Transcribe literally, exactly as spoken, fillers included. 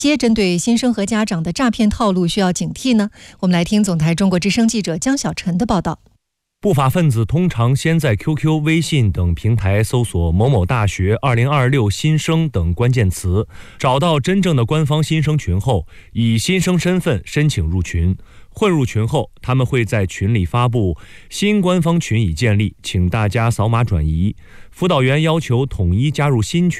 皆针对新生和家长的诈骗套路需要警惕呢？我们来听总台中国之声记者江小晨的报道。 不法分子通常先在 Q Q、微信等平台搜索某某大学二零二六新生等关键词，找到真正的官方新生群后，以新生身份申请入群。混入群后，他们会在群里发布新官方群已建立，请大家扫码转移。辅导员要求统一加入新群